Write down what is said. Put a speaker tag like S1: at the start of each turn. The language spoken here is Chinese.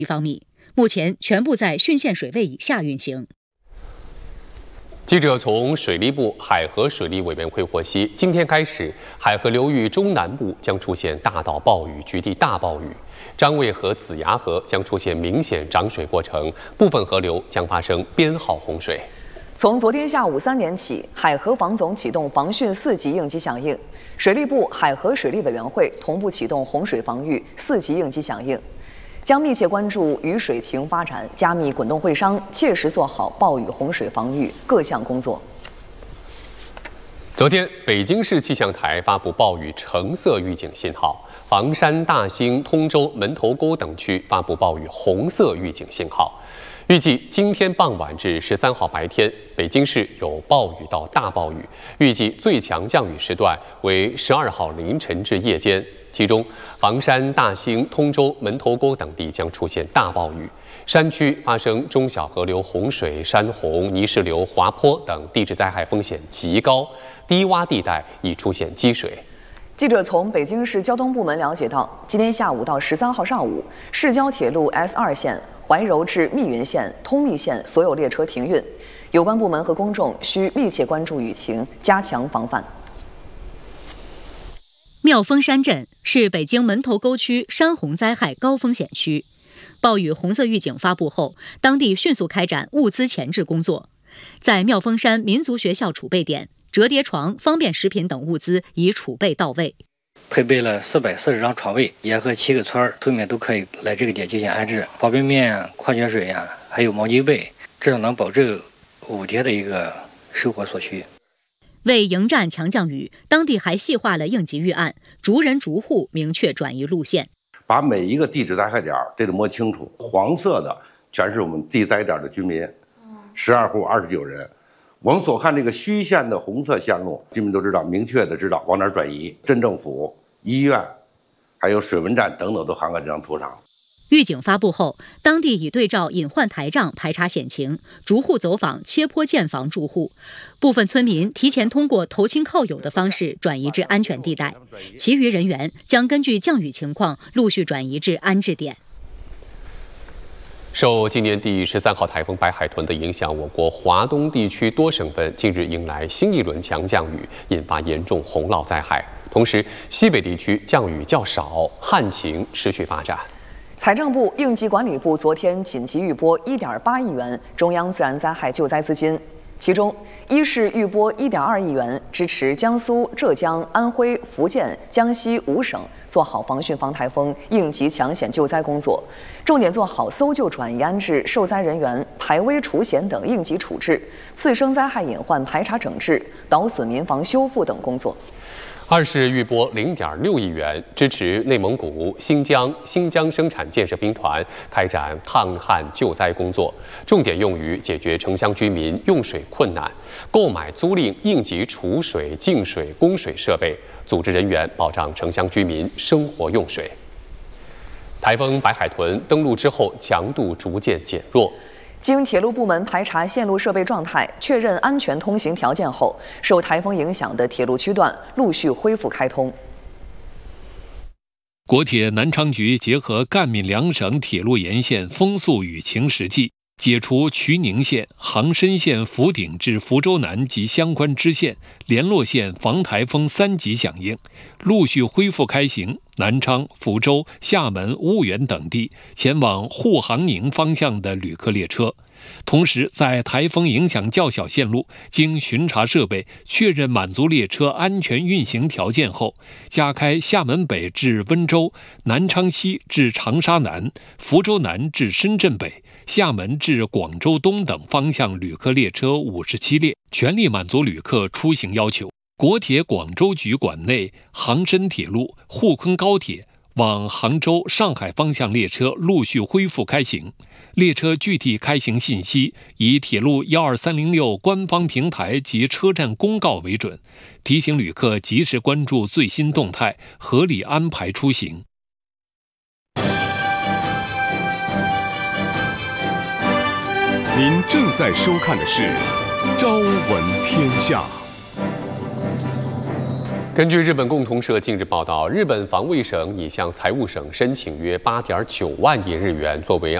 S1: 方米，目前全部在汛限水位以下运行。
S2: 记者从水利部海河水利委员会获悉，今天开始，海河流域中南部将出现大到暴雨、局地大暴雨，张卫河、子牙河将出现明显涨水过程，部分河流将发生编号洪水。
S3: 从昨天下午3点起，海河防总启动防汛4级应急响应，水利部海河水利委员会同步启动洪水防御4级应急响应，将密切关注雨水情发展，加密滚动会商，切实做好暴雨洪水防御各项工作。
S2: 昨天，北京市气象台发布暴雨橙色预警信号，房山、大兴、通州、门头沟等区发布暴雨红色预警信号。预计今天傍晚至13号白天，北京市有暴雨到大暴雨，预计最强降雨时段为12号凌晨至夜间。其中，房山、大兴、通州、门头沟等地将出现大暴雨，山区发生中小河流洪水、山洪、泥石流、滑坡等地质灾害风险极高，低洼地带已出现积水。
S3: 记者从北京市交通部门了解到，今天下午到13号上午，市交铁路 S2线怀柔至密云线、通密线所有列车停运，有关部门和公众需密切关注雨情，加强防范。
S1: 妙峰山镇是北京门头沟区山洪灾害高风险区，暴雨红色预警发布后，当地迅速开展物资前置工作，在妙峰山民族学校储备点，折叠床、方便食品等物资已储备到位，
S4: 配备了440张床位，沿河7个村村民都可以来这个点进行安置。方便面、矿泉水还有毛巾被，至少能保证5天的一个生活所需。
S1: 为迎战强降雨，当地还细化了应急预案，逐人逐户明确转移路线，
S5: 把每一个地质灾害点都得摸清楚。黄色的全是我们地灾点的居民，12户29人。我们所看这个虚线的红色线路，居民都知道，明确的知道往哪儿转移。镇政府、医院，还有水文站等等都涵盖这张图上。
S1: 预警发布后，当地已对照隐患台账排查险情，逐户走访切坡建房住户，部分村民提前通过投亲靠友的方式转移至安全地带，其余人员将根据降雨情况陆续转移至安置点。
S2: 受今年第13号台风白海豚的影响，我国华东地区多省份近日迎来新一轮强降雨，引发严重洪涝灾害。同时，西北地区降雨较少，旱情持续发展。
S3: 财政部、应急管理部昨天紧急预拨1.8亿元中央自然灾害救灾资金，其中一是预拨1.2亿元支持江苏、浙江、安徽、福建、江西5省做好防汛防台风应急抢险救灾工作，重点做好搜救转移安置受灾人员、排危除险等应急处置，次生灾害隐患排查整治、导损民房修复等工作。
S2: 二是预拨0.6亿元支持内蒙古、新疆生产建设兵团开展抗旱救灾工作，重点用于解决城乡居民用水困难，购买租赁应急储水、净水、供水设备，组织人员保障城乡居民生活用水。台风白海豚登陆之后，强度逐渐减弱。
S3: 经铁路部门排查线路设备状态，确认安全通行条件后，受台风影响的铁路区段陆续恢复开通。
S6: 国铁南昌局结合赣闽两省铁路沿线风速雨情实际，解除瞿宁线、杭深线福鼎至福州南及相关支线、联络线防台风3级响应，陆续恢复开行南昌、福州、厦门、婺源等地前往沪杭宁方向的旅客列车。同时，在台风影响较小线路，经巡查设备确认满足列车安全运行条件后，加开厦门北至温州、南昌西至长沙南、福州南至深圳北、厦门至广州东等方向旅客列车57列，全力满足旅客出行要求。国铁广州局管内杭深铁路、沪昆高铁往杭州、上海方向列车陆续恢复开行。列车具体开行信息以铁路12306官方平台及车站公告为准，提醒旅客及时关注最新动态，合理安排出行。
S7: 您正在收看的是《朝闻天下》。
S2: 根据日本共同社近日报道，日本防卫省已向财务省申请约8.9万亿日元作为